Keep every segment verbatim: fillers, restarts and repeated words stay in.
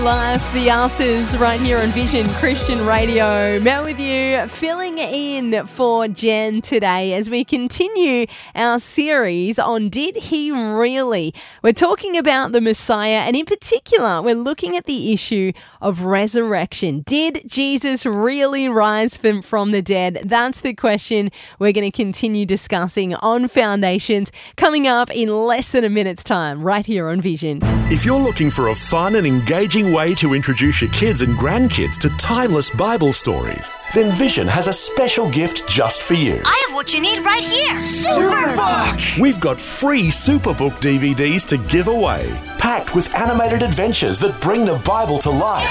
Life, the afters right here on Vision Christian Radio. Mel with you, filling in for Jen today as we continue our series on Did He Really? We're talking about the Messiah, and in particular, we're looking at the issue of resurrection. Did Jesus really rise from, from the dead? That's the question we're going to continue discussing on Foundations, coming up in less than a minute's time, right here on Vision. If you're looking for a fun and engaging way to introduce your kids and grandkids to timeless Bible stories, then Vision has a special gift just for you. I have what you need right here. Superbook! We've got free Superbook D V Ds to give away, packed with animated adventures that bring the Bible to life.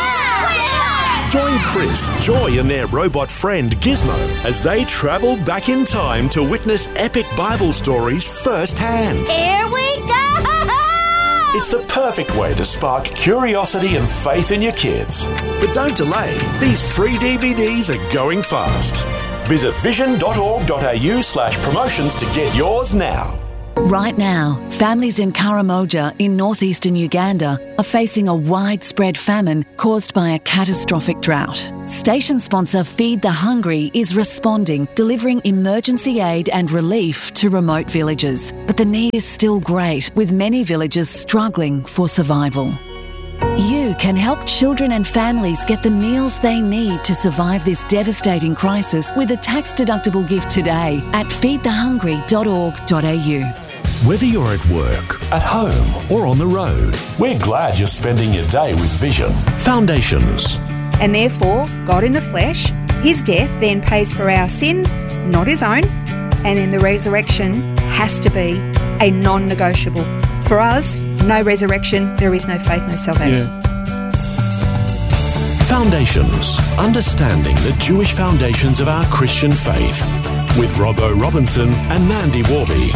Yeah! Join Chris, Joy and their robot friend Gizmo as they travel back in time to witness epic Bible stories firsthand. Here we go! It's the perfect way to spark curiosity and faith in your kids. But don't delay. These free D V Ds are going fast. Visit vision.org.au slash promotions to get yours now. Right now, families in Karamoja in northeastern Uganda are facing a widespread famine caused by a catastrophic drought. Station sponsor Feed the Hungry is responding, delivering emergency aid and relief to remote villages. But the need is still great, with many villages struggling for survival. You can help children and families get the meals they need to survive this devastating crisis with a tax-deductible gift today at feed the hungry dot org dot a u. Whether you're at work, at home, or on the road, we're glad you're spending your day with Vision. Foundations. And therefore, God in the flesh, his death then pays for our sin, not his own, and then the resurrection has to be a non-negotiable. For us, no resurrection, there is no faith, no salvation. Yeah. Foundations. Understanding the Jewish foundations of our Christian faith. With Robbo Robinson and Mandy Warby.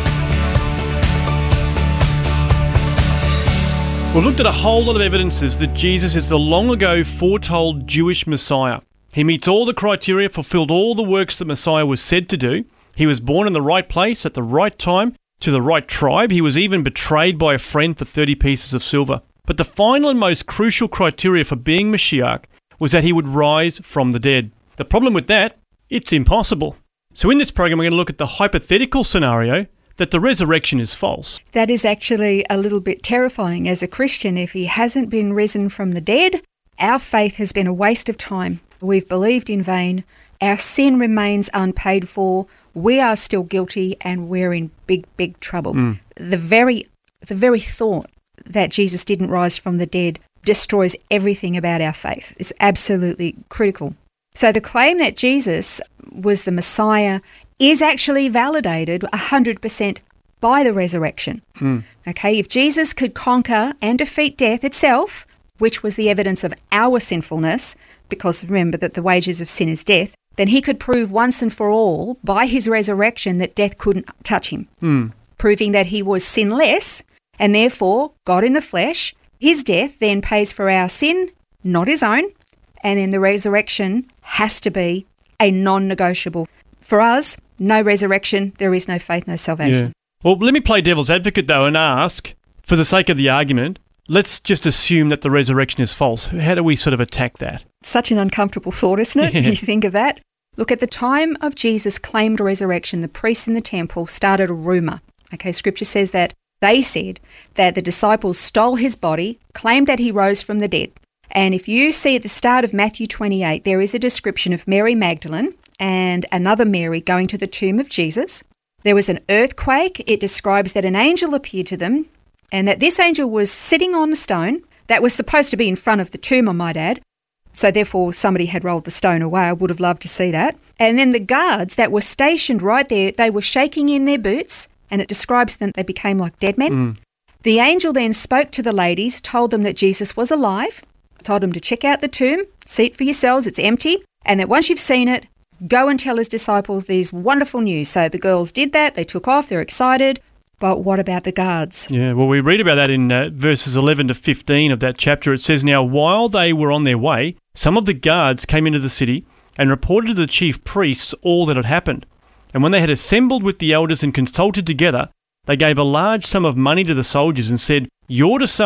We've looked at a whole lot of evidences that Jesus is the long-ago foretold Jewish Messiah. He meets all the criteria, fulfilled all the works that Messiah was said to do. He was born in the right place at the right time, to the right tribe. He was even betrayed by a friend for thirty pieces of silver. But the final and most crucial criteria for being Mashiach was that he would rise from the dead. The problem with that, it's impossible. So in this program, we're going to look at the hypothetical scenario that the resurrection is false. That is actually a little bit terrifying as a Christian. If he hasn't been risen from the dead, our faith has been a waste of time. We've believed in vain. Our sin remains unpaid for. We are still guilty and we're in big, big trouble. Mm. The very, the very thought that Jesus didn't rise from the dead destroys everything about our faith. It's absolutely critical. So the claim that Jesus was the Messiah is actually validated one hundred percent by the resurrection. Mm. Okay, if Jesus could conquer and defeat death itself, which was the evidence of our sinfulness, because remember that the wages of sin is death, then he could prove once and for all by his resurrection that death couldn't touch him, mm. proving that he was sinless, and therefore God in the flesh. His death then pays for our sin, not his own, and then the resurrection has to be a non-negotiable. For us, no resurrection, there is no faith, no salvation. Yeah. Well, let me play devil's advocate, though, and ask, for the sake of the argument, let's just assume that the resurrection is false. How do we sort of attack that? Such an uncomfortable thought, isn't it? Yeah. Do you think of that? Look, at the time of Jesus' claimed resurrection, the priests in the temple started a rumour. Okay, Scripture says that they said that the disciples stole his body, claimed that he rose from the dead. And if you see at the start of Matthew twenty-eight, there is a description of Mary Magdalene and another Mary going to the tomb of Jesus. There was an earthquake. It describes that an angel appeared to them and that this angel was sitting on a stone that was supposed to be in front of the tomb, I might add. So therefore, somebody had rolled the stone away. I would have loved to see that. And then the guards that were stationed right there, they were shaking in their boots, and it describes them, they became like dead men. Mm. The angel then spoke to the ladies, told them that Jesus was alive, told them to check out the tomb, see it for yourselves, it's empty, and that once you've seen it, go and tell his disciples these wonderful news. So the girls did that, they took off, they're excited. But what about the guards? Yeah, well, we read about that in uh, verses eleven to fifteen of that chapter. It says, "Now, while they were on their way, some of the guards came into the city and reported to the chief priests all that had happened. And when they had assembled with the elders and consulted together, they gave a large sum of money to the soldiers and said, 'You're to say,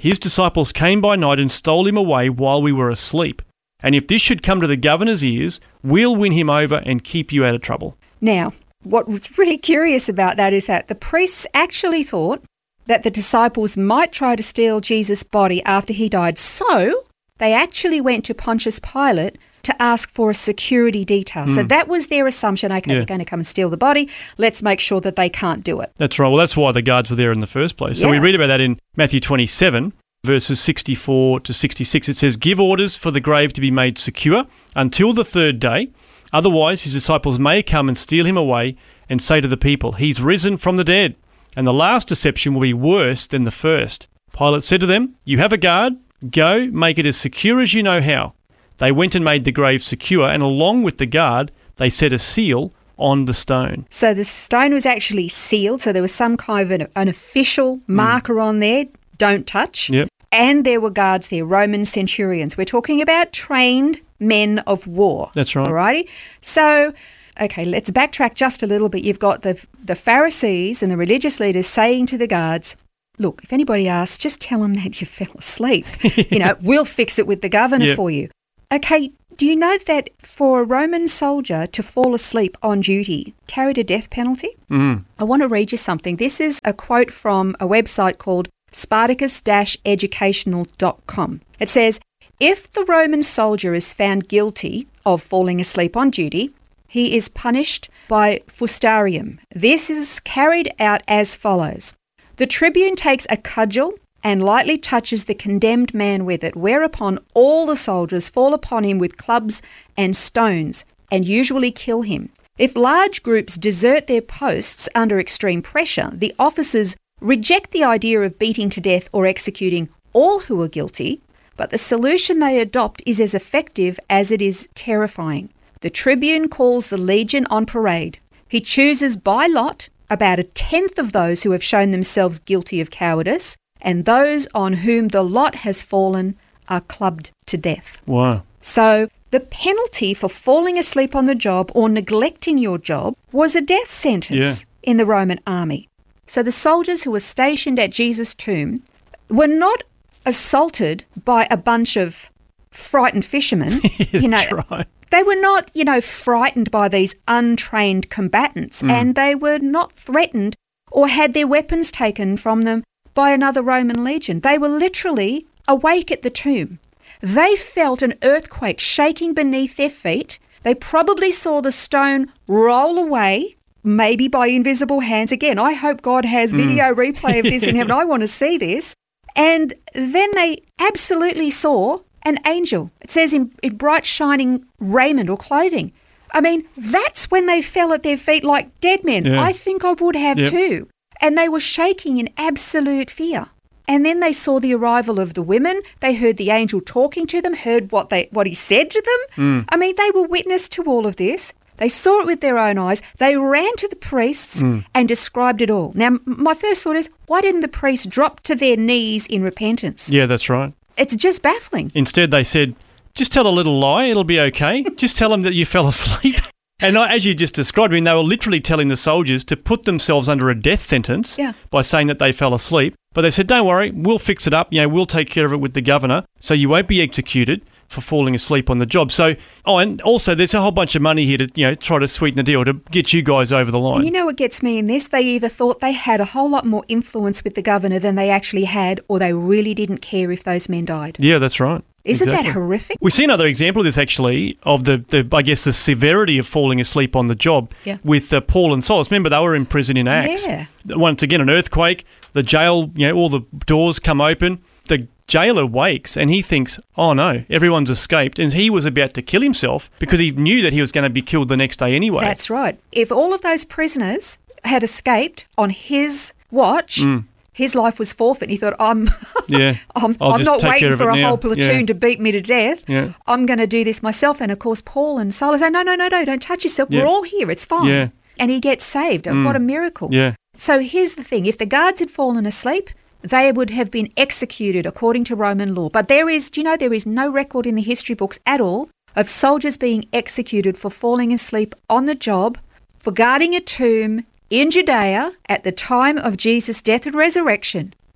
his disciples came by night and stole him away while we were asleep. And if this should come to the governor's ears, we'll win him over and keep you out of trouble. Now, what was really curious about that is that the priests actually thought that the disciples might try to steal Jesus' body after he died. So they actually went to Pontius Pilate to ask for a security detail. Mm. So that was their assumption. Okay, yeah. They're going to come and steal the body. Let's make sure that they can't do it. That's right. Well, that's why the guards were there in the first place. So yeah. we read about that in Matthew twenty-seven, verses sixty-four to sixty-six. It says, "Give orders for the grave to be made secure until the third day. Otherwise, his disciples may come and steal him away and say to the people, 'He's risen from the dead.' And the last deception will be worse than the first." Pilate said to them, "You have a guard. Go, make it as secure as you know how." They went and made the grave secure, and along with the guard, they set a seal on the stone. So the stone was actually sealed, so there was some kind of an, an official marker mm. on there, don't touch. Yep. And there were guards there, Roman centurions. We're talking about trained men of war. That's right. Alrighty. So, okay, let's backtrack just a little bit. You've got the the Pharisees and the religious leaders saying to the guards, "Look, if anybody asks, just tell them that you fell asleep. You know, we'll fix it with the governor yep. for you." Okay, do you know that for a Roman soldier to fall asleep on duty carried a death penalty? Mm. I want to read you something. This is a quote from a website called Spartacus educational dot com. It says, "If the Roman soldier is found guilty of falling asleep on duty, he is punished by fustarium. This is carried out as follows. The tribune takes a cudgel and lightly touches the condemned man with it, whereupon all the soldiers fall upon him with clubs and stones and usually kill him. If large groups desert their posts under extreme pressure, the officers reject the idea of beating to death or executing all who are guilty, but the solution they adopt is as effective as it is terrifying. The tribune calls the legion on parade. He chooses by lot about a tenth of those who have shown themselves guilty of cowardice, and those on whom the lot has fallen are clubbed to death." Wow. So the penalty for falling asleep on the job or neglecting your job was a death sentence yeah. in the Roman army. So the soldiers who were stationed at Jesus' tomb were not assaulted by a bunch of frightened fishermen. you know, right. They were not, you know, frightened by these untrained combatants, mm. and they were not threatened or had their weapons taken from them by another Roman legion. They were literally awake at the tomb. They felt an earthquake shaking beneath their feet. They probably saw the stone roll away, maybe by invisible hands. Again, I hope God has video mm. replay of this in heaven. I want to see this. And then they absolutely saw an angel. It says in, in bright shining raiment or clothing. I mean, that's when they fell at their feet like dead men. Yeah. I think I would have yep. too. And they were shaking in absolute fear. And then they saw the arrival of the women. They heard the angel talking to them, heard what they what he said to them. Mm. I mean, they were witness to all of this. They saw it with their own eyes. They ran to the priests mm. and described it all. Now, my first thought is, why didn't the priests drop to their knees in repentance? Yeah, that's right. It's just baffling. Instead, they said, just tell a little lie, it'll be okay. Just tell them that you fell asleep. And as you just described, I mean, they were literally telling the soldiers to put themselves under a death sentence yeah. by saying that they fell asleep. But they said, don't worry, we'll fix it up. You know, we'll take care of it with the governor, so you won't be executed for falling asleep on the job. So, oh, and also there's a whole bunch of money here to, you know, try to sweeten the deal to get you guys over the line. And you know what gets me in this? They either thought they had a whole lot more influence with the governor than they actually had, or they really didn't care if those men died. Yeah, that's right. Isn't exactly. that horrific? We see another example of this, actually, of the, the I guess, the severity of falling asleep on the job yeah. with uh, Paul and Silas. Remember, they were in prison in Acts. Yeah. Once again, an earthquake, the jail, you know, all the doors come open. The jailer wakes and he thinks, oh no, everyone's escaped. And he was about to kill himself because he knew that he was going to be killed the next day anyway. That's right. If all of those prisoners had escaped on his watch... Mm. His life was forfeit. He thought, I'm yeah, I'm, I'm not waiting for a now. whole platoon yeah. to beat me to death. Yeah. I'm going to do this myself. And, of course, Paul and Silas say, no, no, no, no, don't touch yourself. Yeah. We're all here. It's fine. Yeah. And he gets saved. Mm. What a miracle. Yeah. So here's the thing. If the guards had fallen asleep, they would have been executed according to Roman law. But there is, do you know, there is no record in the history books at all of soldiers being executed for falling asleep on the job, for guarding a tomb in Judea at the time of Jesus' death and resurrection.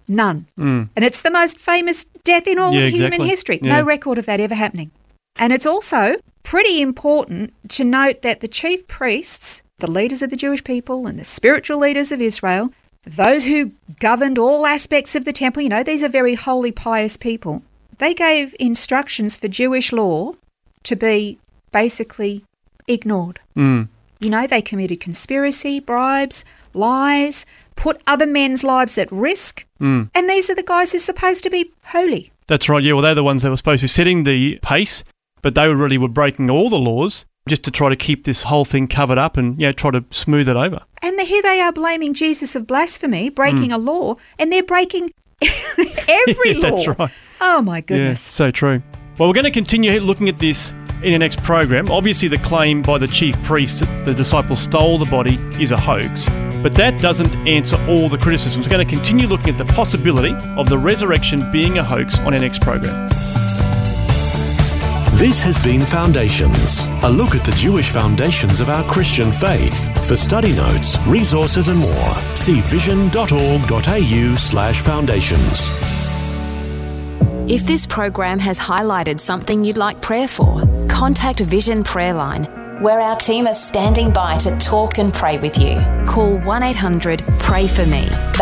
None. Mm. And it's the most famous death in all Yeah, of human exactly. history. Yeah. No record of that ever happening. And it's also pretty important to note that the chief priests, the leaders of the Jewish people and the spiritual leaders of Israel, those who governed all aspects of the temple, you know, these are very holy, pious people. They gave instructions for Jewish law to be basically ignored. Mm. You know, they committed conspiracy, bribes, lies, put other men's lives at risk. Mm. And these are the guys who are supposed to be holy. That's right, yeah. Well, they're the ones that were supposed to be setting the pace, but they were really were breaking all the laws just to try to keep this whole thing covered up and, yeah, try to smooth it over. And here they are blaming Jesus of blasphemy, breaking Mm. a law, and they're breaking every Yeah, law. that's right. Oh, my Yeah, goodness. so true. Well, we're going to continue looking at this in the next program. Obviously, the claim by the chief priest that the disciples stole the body is a hoax, but that doesn't answer all the criticisms. We're going to continue looking at the possibility of the resurrection being a hoax on our next program. This has been Foundations, a look at the Jewish foundations of our Christian faith. For study notes, resources and more, see vision.org.au slash foundations. If this program has highlighted something you'd like prayer for, contact Vision Prayer Line, where our team are standing by to talk and pray with you. Call one eight hundred pray for me.